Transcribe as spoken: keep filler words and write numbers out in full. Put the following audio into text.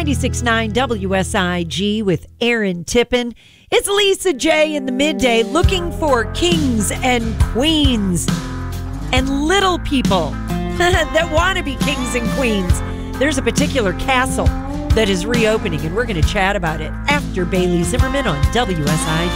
ninety-six point nine W S I G with Aaron Tippin. It's Lisa J in the midday looking for kings and queens and little people that want to be kings and queens. There's a particular castle that is reopening, and we're going to chat about it after Bailey Zimmerman on W S I G.